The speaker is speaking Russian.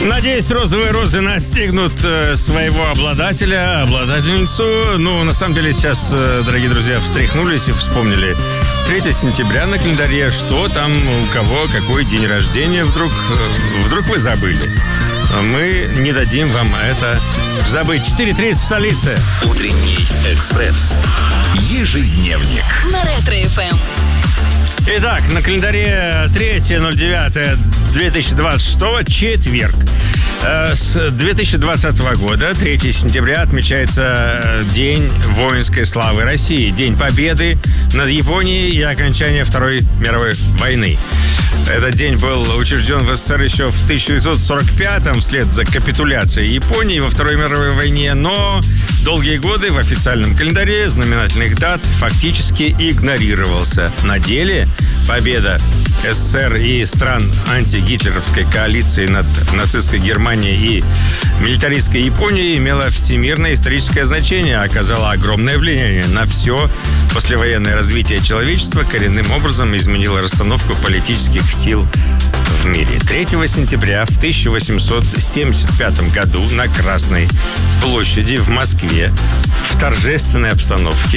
Надеюсь, розовые розы настигнут своего обладательницу. Ну, на самом деле, сейчас, дорогие друзья, встряхнулись и вспомнили 3 сентября на календаре. Что там, у кого, какой день рождения вдруг вы забыли. Мы не дадим вам это забыть. 4:30 в столице. Утренний экспресс. Ежедневник. На Ретро-ФМ. Итак, на календаре 3.09.2026, четверг. С 2020 года, 3 сентября, отмечается День воинской славы России, День Победы над Японией и окончания Второй мировой войны. Этот день был учрежден в СССР еще в 1945-м вслед за капитуляцией Японии во Второй мировой войне, но долгие годы в официальном календаре знаменательных дат фактически игнорировался. На деле победа СССР и стран антигитлеровской коалиции над нацистской Германией и милитаристской Японией имела всемирное историческое значение, оказала огромное влияние на все послевоенное развитие человечества, коренным образом изменила расстановку политических сил в мире. 3 сентября в 1875 году на Красной площади в Москве в торжественной обстановке